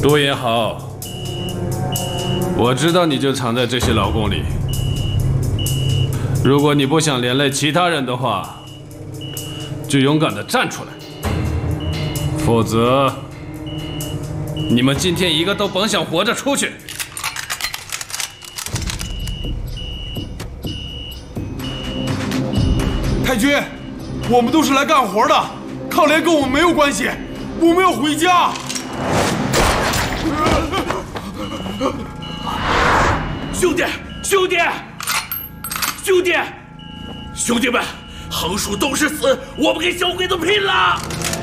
杜延豪，我知道你就藏在这些劳工里。如果你不想连累其他人的话，就勇敢地站出来，否则你们今天一个都甭想活着出去。 太君，我们都是来干活的，抗联跟我们没有关系，我们要回家。 兄弟，兄弟，兄弟们，横竖都是死，我们跟小鬼子拼了！